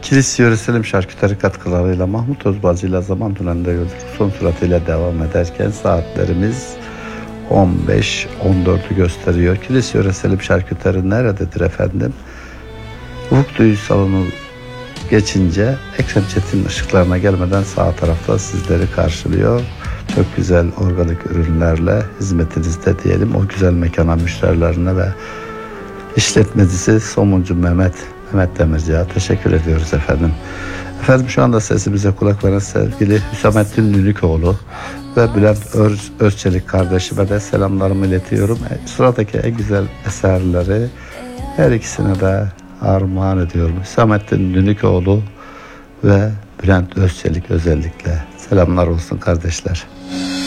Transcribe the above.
Kilis yöreselim şarküteri katkılarıyla Mahmut Özbalcı ile Zaman Tüneli'nde yolculuk son süratıyla devam ederken saatlerimiz 15-14'ü gösteriyor. Kilis yöreselim şarküteri nerededir efendim? Ufuk Düğün Salonu geçince Ekrem Çetin ışıklarına gelmeden sağ tarafta sizleri karşılıyor. Çok güzel organik ürünlerle hizmetinizde diyelim. O güzel mekana, müşterilerine ve işletmecisi Somuncu Mehmet Demirci'ye teşekkür ediyoruz efendim. Efendim şu anda sesimize kulak veren sevgili Hüsamettin Lülükoğlu ve Bülent Özçelik kardeşime de selamlarımı iletiyorum. Sıradaki en güzel eserleri her ikisine de armağan ediyorum. Hüsamettin Lülükoğlu ve Bülent Özçelik özellikle. Selamlar olsun kardeşler.